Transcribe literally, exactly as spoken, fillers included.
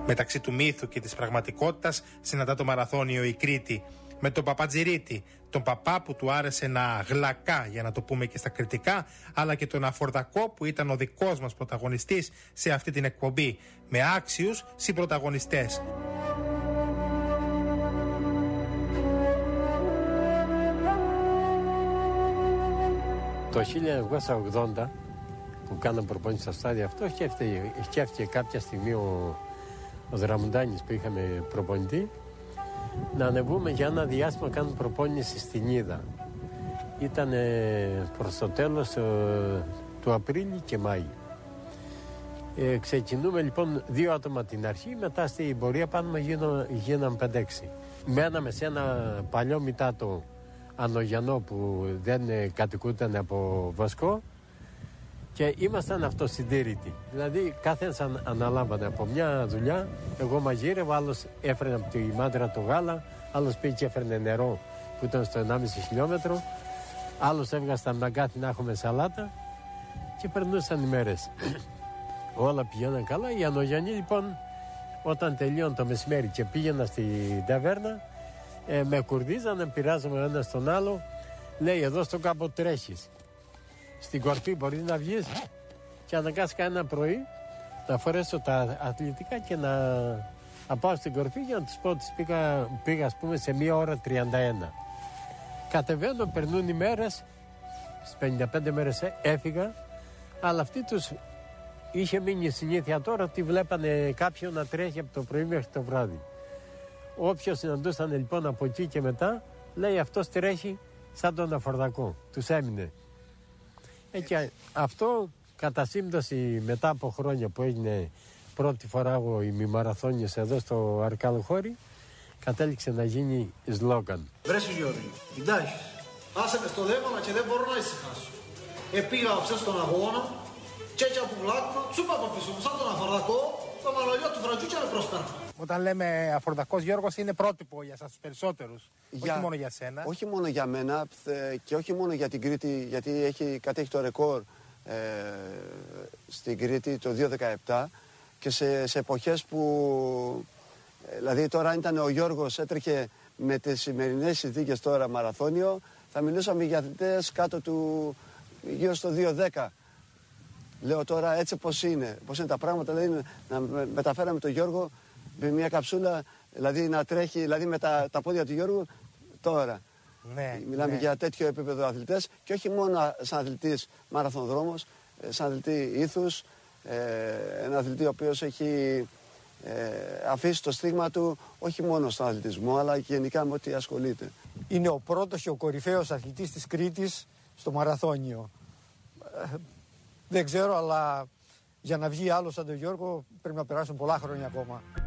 Μεταξύ του μύθου και της πραγματικότητας συναντά το μαραθώνιο η Κρήτη. Με τον Παπατζηρίτη, τον παπά που του άρεσε να γλακά, για να το πούμε και στα κριτικά, αλλά και τον Αφορδακό που ήταν ο δικός μας πρωταγωνιστής σε αυτή την εκπομπή, με άξιους συμπρωταγωνιστές. Το χίλια εννιακόσια ογδόντα που κάναμε προπόνηση στο στάδιο αυτό, σκέφτηκε, σκέφτηκε κάποια στιγμή ο, ο Δραμουντάνης που είχαμε προπονητή να ανεβούμε για ένα διάστημα, κάνουμε προπόνηση στην Ίδα. Ήταν προς το τέλος ε, του Απρίλη και Μάη. Ε, ξεκινούμε λοιπόν δύο άτομα την αρχή, μετά στην πορεία πάνω γίναμε, γίναμε πέντε έξι. Μέναμε σε ένα παλιό μητάτο Ανογιανό που δεν ε, κατοικούταν από Βοσκό και ήμασταν αυτοσυντήρητοι. Δηλαδή κάθε ένας αν, αναλάμβανε από μια δουλειά, εγώ μαγείρευα, άλλος έφερνε από τη μάντρα το γάλα, άλλος πήγε και έφερνε νερό που ήταν στο ενάμιση χιλιόμετρο, άλλος έβγαζε στα μαγκάθι να έχουμε σαλάτα και περνούσαν οι μέρες. Όλα πηγαίναν καλά. Οι Ανογιανοί λοιπόν όταν τελείωνε το μεσημέρι και πήγαινα στη ταβέρνα, ε, με κουρδίζανε, πειράζαμε ένα στον άλλο, λέει εδώ στο κάπου τρέχεις. Στην κορφή μπορείς να βγεις και αναγκάστηκα ένα πρωί να φορέσω τα αθλητικά και να, να πάω στην κορφή για να τους πω ότι πήγα, πήγα ας πούμε σε μία ώρα τριάντα ένα. Κατεβαίνω, περνούν οι μέρες, στις πενήντα πέντε μέρες έφυγα, αλλά αυτοί τους είχε μείνει η συνήθεια τώρα ότι βλέπανε κάποιον να τρέχει από το πρωί μέχρι το βράδυ. Όποιος συναντούσαν λοιπόν από εκεί και μετά, λέει αυτός τρέχει σαν τον Αφορδακό, τους έμεινε. Ε, και αυτό κατά σύμπτωση μετά από χρόνια που έγινε πρώτη φορά εγώ ημιμαραθώνιος εδώ στο Αρκάλο Χώρι, κατέληξε να γίνει σλόγγαν. Βρέσει Γιώργη, κοιτάξεις, άσε με στο δαίμονα και δεν μπορώ να ησυχάσω. Επήγα ψες στον αγώνα και έτσι από βλάκμα, σου είπα από πίσω μου, σαν τον Αφορδακό, το μαλωριό του Φραντζούκια με πρόσταρα. Όταν λέμε Αφορδακός Γιώργος είναι πρότυπο για σας τους περισσότερους, για, όχι μόνο για σένα. Όχι μόνο για μένα και όχι μόνο για την Κρήτη, γιατί έχει κατέχει το ρεκόρ ε, στην Κρήτη το δύο χιλιάδες δεκαεπτά και σε, σε εποχές που, ε, δηλαδή τώρα αν ήταν ο Γιώργος έτρεχε με τις σημερινές συνθήκες τώρα μαραθώνιο, θα μιλούσαμε για αθλητές κάτω του γύρω στο δύο χιλιάδες δέκα. Λέω τώρα έτσι πώς είναι, πώς είναι τα πράγματα, δηλαδή να μεταφέραμε τον Γιώργο με μια καψούλα, δηλαδή να τρέχει δηλαδή με τα, τα πόδια του Γιώργου τώρα. Ναι, μιλάμε ναι. για τέτοιο επίπεδο αθλητές και όχι μόνο σαν αθλητής μαραθωνδρόμος, σαν αθλητή ήθους, ε, ένα αθλητή ο οποίος έχει ε, αφήσει το στίγμα του όχι μόνο στον αθλητισμό αλλά και γενικά με ό,τι ασχολείται. Είναι ο πρώτος και ο κορυφαίος αθλητής της Κρήτης στο μαραθώνιο. Ε, δεν ξέρω, αλλά για να βγει άλλο σαν τον Γιώργο πρέπει να περάσουν πολλά χρόνια ακόμα.